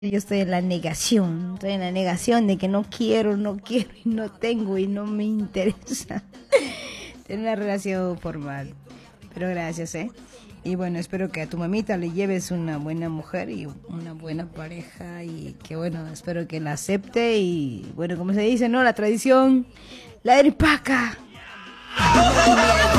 Yo estoy en la negación de que no quiero y no tengo y no me interesa tener una relación formal. Pero gracias, ¿eh? Y bueno, espero que a tu mamita le lleves una buena mujer y una buena pareja y que bueno, espero que la acepte y bueno, como se dice, ¿no? La tradición, la eripaca.